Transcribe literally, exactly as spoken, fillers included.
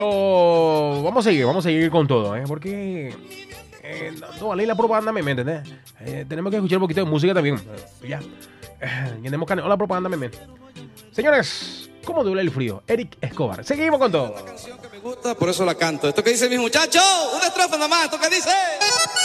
Oh, vamos a seguir, vamos a seguir con todo, ¿eh? Porque eh, no vale la propaganda, ¿me entiendes? Eh, tenemos que escuchar un poquito de música también. Eh, ya. Eh, llenemos canal. Hola, propaganda, me Señores, ¿cómo duele el frío? Eric Escobar. Seguimos con todo. La canción que me gusta, por eso la canto. Esto que dice mis muchachos, una estrofa nada más, esto que dice.